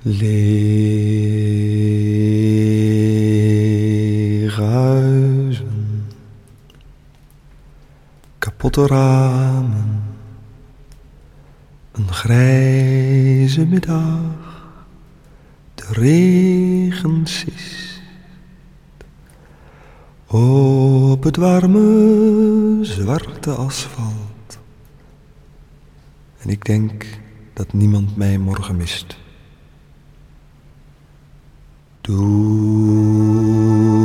Lege huizen, kapotte ramen, een grijze middag, de regen sist op het warme, zwarte asfalt. En ik denk dat niemand mij morgen mist. Doe